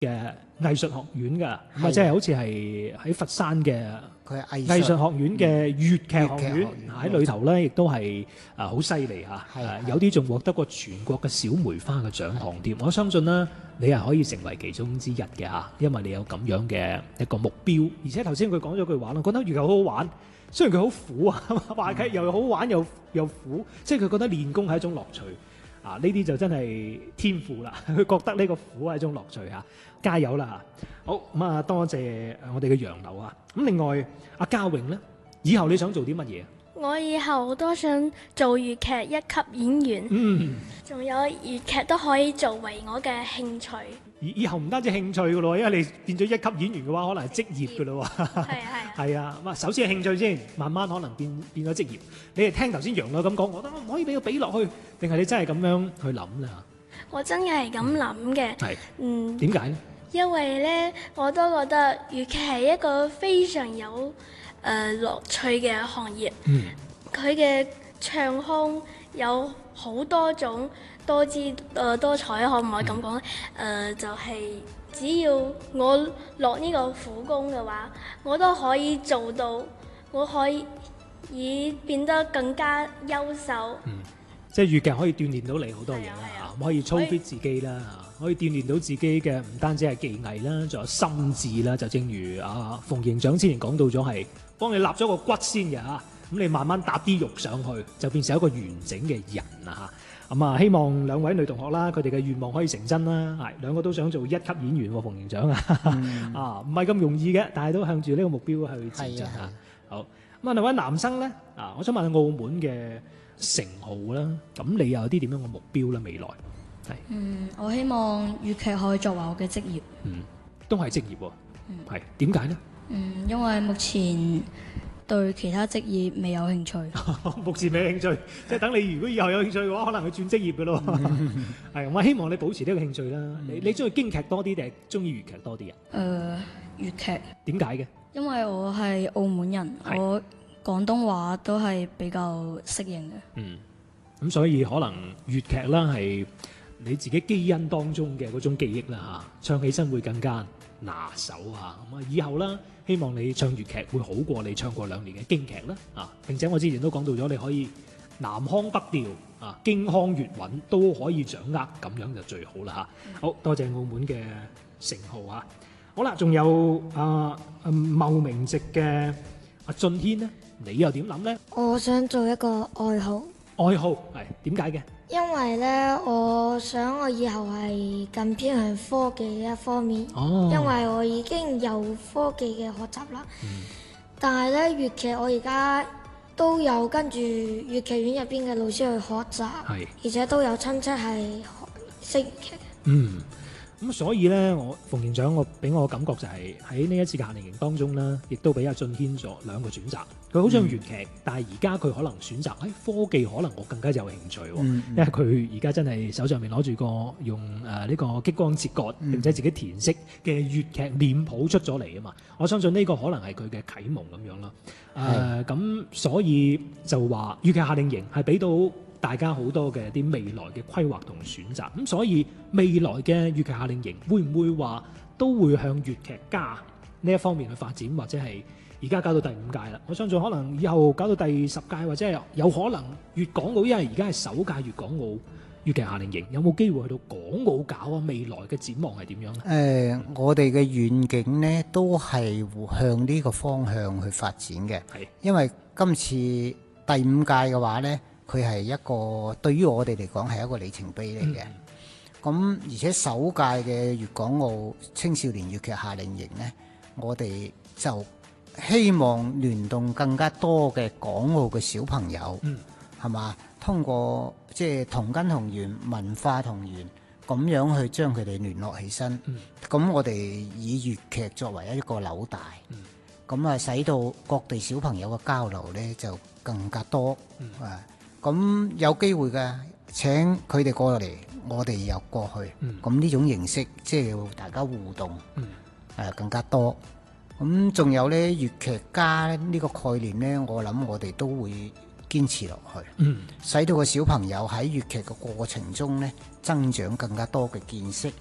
嘅藝術學院㗎，咁啊即係好似係喺佛山嘅佢係藝術學院嘅粵劇學院喺裏頭咧，亦都係好犀利嚇，有啲仲獲得過全國嘅小梅花嘅獎項添。我相信啦，你係可以成為其中之一嘅嚇，因為你有咁樣嘅一個目標，而且頭先佢講咗句話啦，覺得粵劇好好玩，雖然佢好苦啊，話劇又好玩又苦，即係佢覺得練功係一種樂趣。呢啲就真係天賦啦！佢覺得呢個苦係一種樂趣嚇，加油啦！好咁啊，多謝我哋嘅楊柳啊！咁另外阿嘉穎咧，以後你想做啲乜嘢？ 我以後都想做粵劇一級演員，仲有粵劇都可以作為我嘅興趣。 以後唔單止興趣噶咯，因為你變咗一級演員嘅話，可能係職業噶咯喎。係啊，咁啊，首先係興趣先，慢慢可能變咗職業。你哋聽頭先楊柳咁講，我覺得我唔可以俾佢俾落去，定係你真係咁樣去諗咧？ 我真係咁諗嘅。 係。點解咧？ 因為咧，我都覺得粵劇係一個非常有樂趣嘅行業。佢嘅唱腔有好多種。多姿多彩，可唔可以咁講咧？就係只要我落呢個苦功嘅話，我都可以做到，我可以變得更加優秀。 即係粵劇可以鍛鍊到你好多嘢啦，可以操 fit 自己啦，可以鍛鍊到自己嘅唔單止係技藝啦，仲有心智啦。就正如馮營長之前講到咗，係幫你立咗個骨先嘅嚇，咁你慢慢搭啲肉上去，就變成一個完整嘅人啊嚇。咁啊，希望兩位女同學啦，佢哋嘅願望可以成真啦。係兩個都想做一級演員喎，馮營長啊，唔係咁容易嘅，但係都向住呢個目標去前進嚇。好咁啊，兩位男生咧我想問下澳門嘅成浩啦，咁你又有啲點樣嘅目標咧？未來係我希望粵劇可以作為我嘅職業。 都係職業喎。係點解咧？ 因為目前對其他職業未有興趣。 目前未興趣，即係等你如果以後有興趣嘅話，可能去轉職業嘅咯。係，我希望你保持呢個興趣啦。你中意京劇多啲定係中意粵劇多啲啊？ 粵劇。點解嘅？ 因為我係澳門人，我廣東話都係比較適應嘅。 咁所以可能粵劇啦係你自己基因當中嘅嗰種記憶啦嚇，唱起身會更加拿手嚇。咁啊，以後啦，希望你唱粵劇會好過你唱過2年嘅京劇啦。並且我之前都講到咗，你可以南腔北調京腔粵韻都可以掌握，咁樣就最好啦嚇。好多謝澳門嘅成浩啊！好啦，仲有茂名籍嘅阿俊軒咧，你又點諗呢？ 我想做一個愛好。 愛好係點解嘅？ 因為咧，我想我以後係更偏向科技嘅一方面。因為我已經有科技嘅學習啦。但係咧，粵劇我而家都有跟住粵劇院入邊嘅老師去學習，而且都有親戚係識粵劇嘅。 咁所以咧，馮營長俾我嘅感覺就係喺呢一次嘅夏令營當中咧，亦都俾阿俊軒咗2個選擇。佢好中意粵劇，但係而家佢可能選擇喺科技，可能我更加有興趣喎。因為佢而家真係手上面攞住個用呢個激光切割，並且自己填色嘅粵劇臉譜出咗嚟啊嘛。我相信呢個可能係佢嘅啟蒙咁樣啦。咁所以就話粵劇夏令營係俾到大家好多嘅啲未來嘅規劃同選擇，咁所以未來嘅粵劇夏令營會唔會話都會向粵劇家呢一方面去發展，或者係而家搞到第5屆啦？我相信可能以後搞到第10屆，或者係有可能粵港澳，因為而家係首屆粵港澳粵劇夏令營，有冇機會去到港澳搞啊？未來嘅展望係點樣呢？ 我哋嘅遠景呢都係向呢個方向去發展嘅，因為今次第5屆嘅話呢，佢係一個對於我哋嚟講係一個里程碑嚟嘅。咁而且首屆嘅粵港澳青少年粵劇夏令營呢，我哋就希望聯動更加多嘅港澳嘅小朋友，係嘛？通過即係同根同源、文化同源，咁樣去將佢哋聯絡起身。咁我哋以粵劇作為一個紐帶，咁啊使到各地小朋友嘅交流呢就更加多。咁有機會嘅，請佢哋過嚟，我哋又過去。咁呢種形式即係要大家互動，更加多。咁仲有呢粵劇家呢個概念呢，我諗我哋都會堅持落去，使到個小朋友喺粵劇嘅過程中呢增長更加多嘅見識。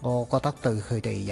我覺得對佢哋